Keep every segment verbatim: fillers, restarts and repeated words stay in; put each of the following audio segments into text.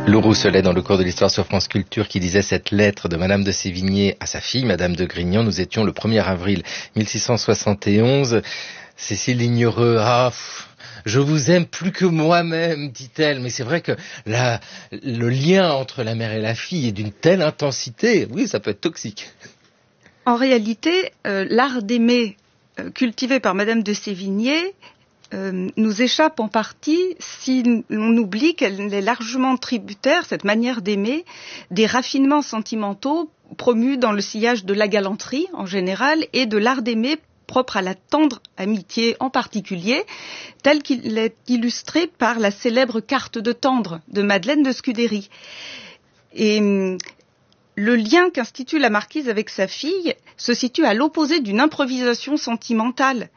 Lou Rousselet dans le cours de l'histoire sur France Culture qui disait cette lettre de Madame de Sévigné à sa fille, Madame de Grignan. Nous étions le premier avril mille six cent soixante et onze. Cécile Lignereux, ah, pff, je vous aime plus que moi-même, dit-elle. Mais c'est vrai que la, le lien entre la mère et la fille est d'une telle intensité. Oui, ça peut être toxique. En réalité, euh, l'art d'aimer euh, cultivé par Madame de Sévigné Euh, nous échappe en partie si l'on oublie qu'elle est largement tributaire, cette manière d'aimer, des raffinements sentimentaux promus dans le sillage de la galanterie en général et de l'art d'aimer propre à la tendre amitié en particulier, tel qu'il est illustré par la célèbre carte de tendre de Madeleine de Scudéry. Et le lien qu'institue la marquise avec sa fille se situe à l'opposé d'une improvisation sentimentale.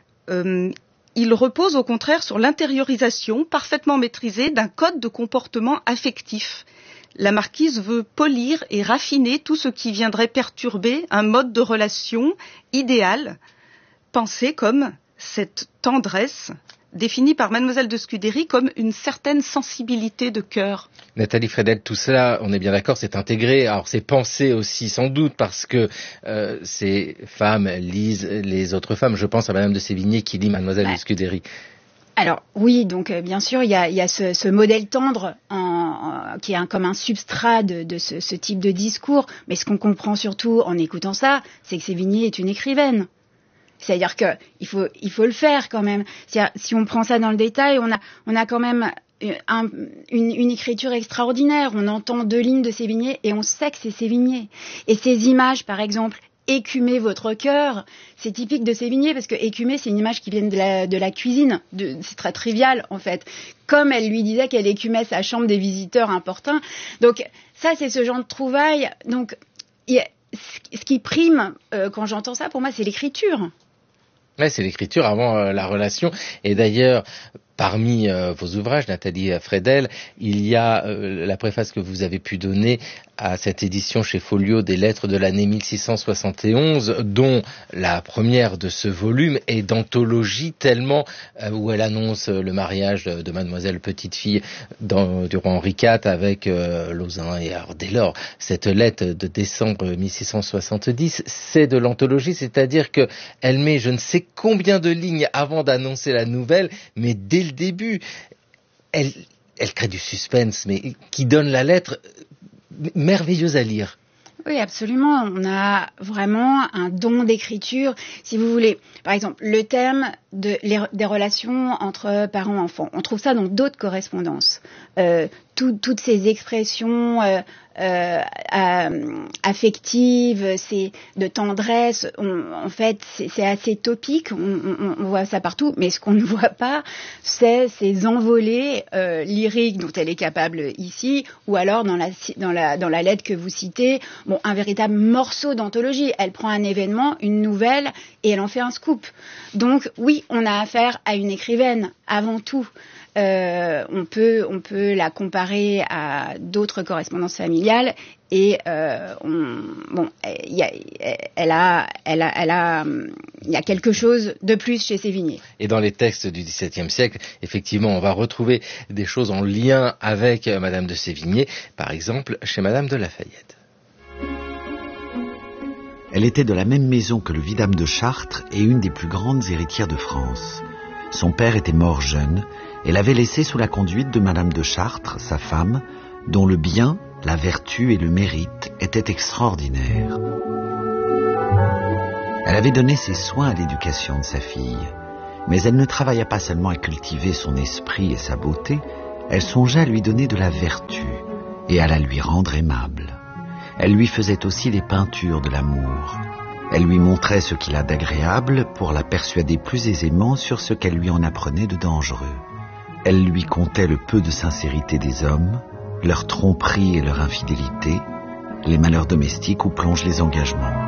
Euh, Il repose au contraire sur l'intériorisation parfaitement maîtrisée d'un code de comportement affectif. La marquise veut polir et raffiner tout ce qui viendrait perturber un mode de relation idéal, pensé comme cette tendresse définie par Mademoiselle de Scudéry comme une certaine sensibilité de cœur. Nathalie Fredel, tout cela, on est bien d'accord, c'est intégré. Alors c'est pensé aussi, sans doute, parce que euh, ces femmes lisent les autres femmes. Je pense à Madame de Sévigné qui lit Mademoiselle ouais. de Scudéry. Alors oui, donc euh, bien sûr, il y a, y a ce, ce modèle tendre en, en, qui est un, comme un substrat de, de ce, ce type de discours. Mais ce qu'on comprend surtout en écoutant ça, c'est que Sévigné est une écrivaine. C'est-à-dire que il faut il faut le faire quand même. C'est-à-dire, si on prend ça dans le détail, on a on a quand même un, une, une écriture extraordinaire. On entend deux lignes de Sévigné et on sait que c'est Sévigné. Et ces images, par exemple, écumer votre cœur, c'est typique de Sévigné parce que écumer, c'est une image qui vient de la de la cuisine. De, c'est très trivial en fait. Comme elle lui disait qu'elle écumait sa chambre des visiteurs importuns. Donc ça, c'est ce genre de trouvailles. Donc il y a, ce qui prime euh, quand j'entends ça, pour moi, c'est l'écriture. Ouais, c'est l'écriture avant euh, la relation. Et d'ailleurs, parmi euh, vos ouvrages, Nathalie Fredel, il y a euh, la préface que vous avez pu donner à cette édition chez Folio des lettres de l'année mille six cent soixante et onze, dont la première de ce volume est d'anthologie tellement euh, où elle annonce le mariage de Mademoiselle Petite-Fille dans, du roi Henri quatre avec euh, Lauzun. Et alors, dès lors, cette lettre de décembre mille six cent soixante-dix, c'est de l'anthologie, c'est-à-dire que elle met je ne sais combien de lignes avant d'annoncer la nouvelle, mais dès le début, elle, elle crée du suspense, mais qui donne la lettre merveilleuse à lire. Oui, absolument. On a vraiment un don d'écriture. Si vous voulez, par exemple, le thème de, les, des relations entre parents-enfants. On trouve ça dans d'autres correspondances. Euh, tout, toutes ces expressions euh, euh, affectives, c'est de tendresse. On, en fait, c'est, c'est assez topique. On, on, on voit ça partout. Mais ce qu'on ne voit pas, c'est ces envolées euh, lyriques dont elle est capable ici, ou alors dans la, dans la, dans la lettre que vous citez. Bon, un véritable morceau d'anthologie. Elle prend un événement, une nouvelle, et elle en fait un scoop. Donc, oui, on a affaire à une écrivaine, avant tout. Euh, on peut, on peut la comparer à d'autres correspondances familiales et euh, on, bon, y a, elle a, elle a, elle a, il y a quelque chose de plus chez Sévigné. Et dans les textes du XVIIe siècle, effectivement, on va retrouver des choses en lien avec Madame de Sévigné, par exemple chez Madame de Lafayette. Elle était de la même maison que le vidame de Chartres et une des plus grandes héritières de France. Son père était mort jeune et l'avait laissée sous la conduite de Madame de Chartres, sa femme, dont le bien, la vertu et le mérite étaient extraordinaires. Elle avait donné ses soins à l'éducation de sa fille, mais elle ne travailla pas seulement à cultiver son esprit et sa beauté, elle songeait à lui donner de la vertu et à la lui rendre aimable. Elle lui faisait aussi les peintures de l'amour. Elle lui montrait ce qu'il a d'agréable pour la persuader plus aisément sur ce qu'elle lui en apprenait de dangereux. Elle lui contait le peu de sincérité des hommes, leur tromperie et leur infidélité, les malheurs domestiques où plongent les engagements.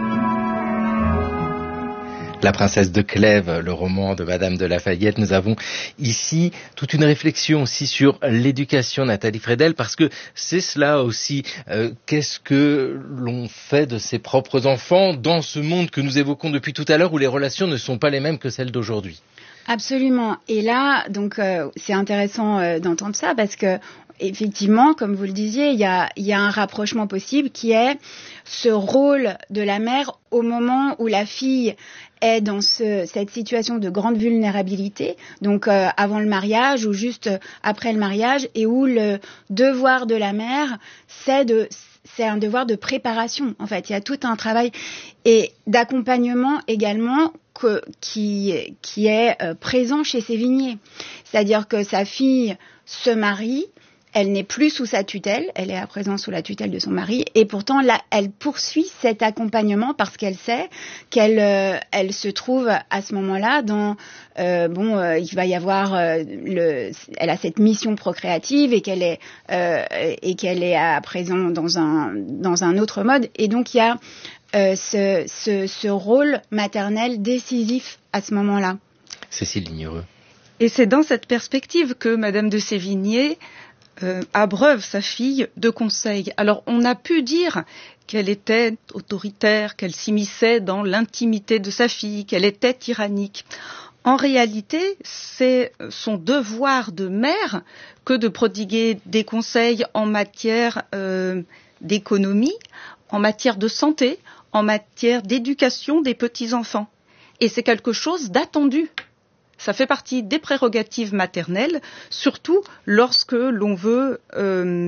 La princesse de Clèves, le roman de Madame de Lafayette. Nous avons ici toute une réflexion aussi sur l'éducation, Nathalie Fredel, parce que c'est cela aussi. Euh, qu'est-ce que l'on fait de ses propres enfants dans ce monde que nous évoquons depuis tout à l'heure où les relations ne sont pas les mêmes que celles d'aujourd'hui ? Absolument. Et là, donc, euh, c'est intéressant euh, d'entendre ça parce que, effectivement, comme vous le disiez, il y a, il y a un rapprochement possible qui est ce rôle de la mère au moment où la fille est dans ce, cette situation de grande vulnérabilité, donc euh, avant le mariage ou juste après le mariage, et où le devoir de la mère, c'est de c'est un devoir de préparation. En fait, il y a tout un travail et d'accompagnement également que, qui, qui est euh, présent chez Sévigné. C'est-à-dire que sa fille se marie, elle n'est plus sous sa tutelle, elle est à présent sous la tutelle de son mari, et pourtant là, elle poursuit cet accompagnement parce qu'elle sait qu'elle euh, elle se trouve à ce moment-là dans euh, bon, euh, il va y avoir euh, le, elle a cette mission procréative et qu'elle est euh, et qu'elle est à présent dans un dans un autre mode, et donc il y a euh, ce, ce ce rôle maternel décisif à ce moment-là. Cécile Lignereux. Et c'est dans cette perspective que Madame de Sévigné Euh, abreuve sa fille de conseils. Alors, on a pu dire qu'elle était autoritaire, qu'elle s'immisçait dans l'intimité de sa fille, qu'elle était tyrannique. En réalité, c'est son devoir de mère que de prodiguer des conseils en matière euh, d'économie, en matière de santé, en matière d'éducation des petits-enfants. Et c'est quelque chose d'attendu. Ça fait partie des prérogatives maternelles, surtout lorsque l'on veut euh,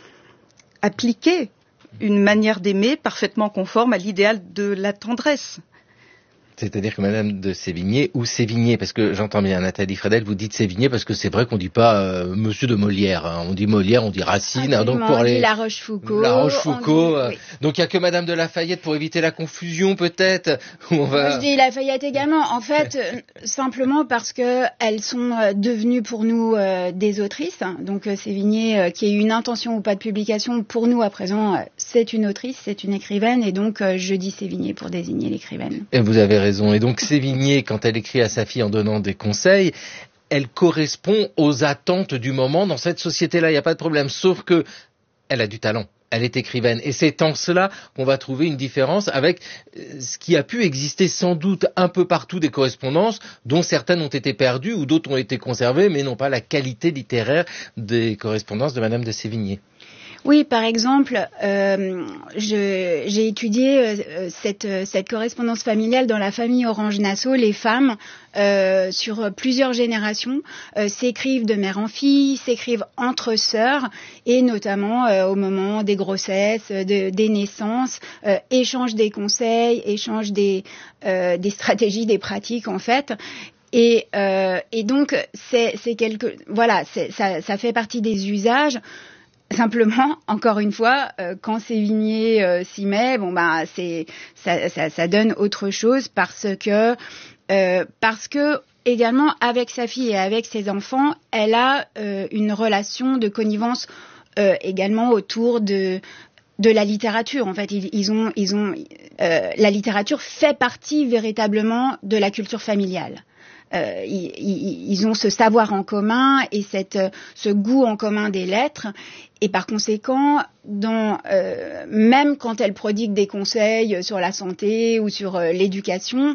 appliquer une manière d'aimer parfaitement conforme à l'idéal de la tendresse. C'est-à-dire que Madame de Sévigné ou Sévigné, parce que j'entends bien Nathalie Fredel, vous dites Sévigné parce que c'est vrai qu'on dit pas euh, Monsieur de Molière, hein. On dit Molière, on dit Racine, hein, donc pour on les dit La Rochefoucauld. La Rochefoucauld. Dit... Euh... Oui. Donc il y a que Madame de Lafayette pour éviter la confusion peut-être. Où on va... Moi, je dis Lafayette également. En fait, euh, simplement parce que elles sont euh, devenues pour nous euh, des autrices. Donc euh, Sévigné, euh, qui ait eu une intention ou pas de publication, pour nous à présent, euh, c'est une autrice, c'est une écrivaine, et donc euh, je dis Sévigné pour désigner l'écrivaine. Et vous avez raison. Et donc Sévigné, quand elle écrit à sa fille en donnant des conseils, elle correspond aux attentes du moment dans cette société-là. Il n'y a pas de problème. Sauf que elle a du talent. Elle est écrivaine. Et c'est en cela qu'on va trouver une différence avec ce qui a pu exister sans doute un peu partout des correspondances, dont certaines ont été perdues ou d'autres ont été conservées, mais n'ont pas la qualité littéraire des correspondances de Madame de Sévigné. Oui, par exemple, euh, je, j'ai étudié euh, cette, cette correspondance familiale dans la famille Orange-Nassau. Les femmes, euh, sur plusieurs générations, euh, s'écrivent de mère en fille, s'écrivent entre sœurs, et notamment euh, au moment des grossesses, de, des naissances, euh, échangent des conseils, échangent des, euh, des stratégies, des pratiques en fait. Et, euh, et donc, c'est, c'est quelque, voilà, c'est, ça, ça fait partie des usages. Simplement, encore une fois, euh, quand Sévigné euh, s'y met, bon bah c'est ça, ça, ça donne autre chose parce que euh, parce que également avec sa fille et avec ses enfants, elle a euh, une relation de connivence euh, également autour de de la littérature. En fait, ils, ils ont ils ont euh, la littérature fait partie véritablement de la culture familiale. Euh, ils, ils, ils ont ce savoir en commun et cette, ce goût en commun des lettres, et par conséquent, dans, euh, même quand elle prodigue des conseils sur la santé ou sur euh, l'éducation,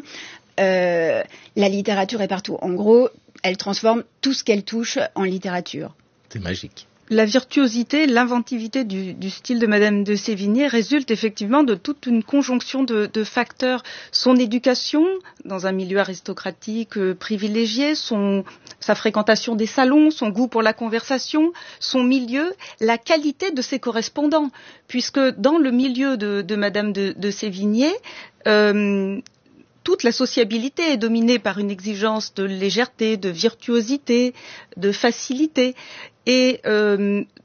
euh, la littérature est partout. En gros, elle transforme tout ce qu'elle touche en littérature. C'est magique. La virtuosité, l'inventivité du, du style de Madame de Sévigné résulte effectivement de toute une conjonction de, de facteurs. Son éducation dans un milieu aristocratique euh, privilégié, son, sa fréquentation des salons, son goût pour la conversation, son milieu, la qualité de ses correspondants. Puisque dans le milieu de, de Madame de, de Sévigné, euh, toute la sociabilité est dominée par une exigence de légèreté, de virtuosité, de facilité. Et euh,